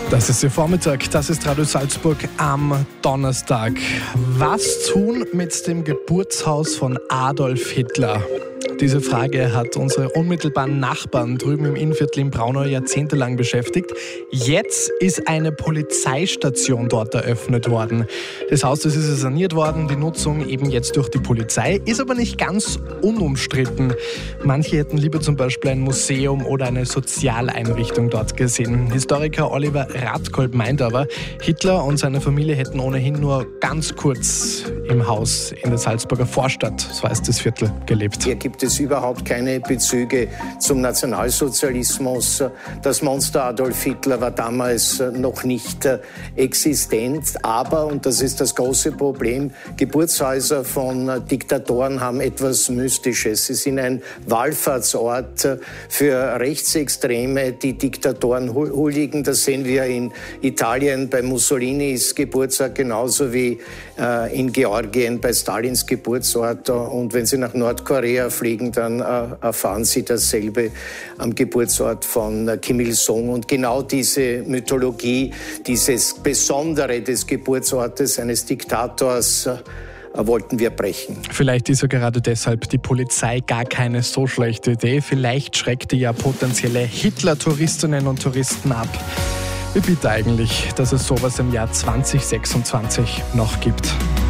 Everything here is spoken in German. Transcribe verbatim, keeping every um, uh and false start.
Das ist der Vormittag, das ist Radio Salzburg am Donnerstag. Was tun mit dem Geburtshaus von Adolf Hitler? Diese Frage hat unsere unmittelbaren Nachbarn drüben im Innviertel in Braunau jahrzehntelang beschäftigt. Jetzt ist eine Polizeistation dort eröffnet worden. Das Haus, das ist saniert worden, die Nutzung eben jetzt durch die Polizei, ist aber nicht ganz unumstritten. Manche hätten lieber zum Beispiel ein Museum oder eine Sozialeinrichtung dort gesehen. Historiker Oliver Radkolb meint aber, Hitler und seine Familie hätten ohnehin nur ganz kurz im Haus in der Salzburger Vorstadt, so heißt das Viertel, gelebt. Hier gibt es überhaupt keine Bezüge zum Nationalsozialismus. Das Monster Adolf Hitler war damals noch nicht existent. Aber, und das ist das große Problem, Geburtshäuser von Diktatoren haben etwas Mystisches. Sie sind ein Wallfahrtsort für Rechtsextreme, die Diktatoren huldigen. Das sehen wir in Italien bei Mussolinis Geburtsort, genauso wie in Georgien bei Stalins Geburtsort. Und wenn Sie nach Nordkorea fliegen, dann äh, erfahren Sie dasselbe am Geburtsort von äh, Kim Il-sung. Und genau diese Mythologie, dieses Besondere des Geburtsortes eines Diktators äh, wollten wir brechen. Vielleicht ist ja gerade deshalb die Polizei gar keine so schlechte Idee. Vielleicht schreckt die ja potenzielle Hitler-Touristinnen und Touristen ab. Wie bitte eigentlich, dass es sowas im Jahr zwanzig sechsundzwanzig noch gibt?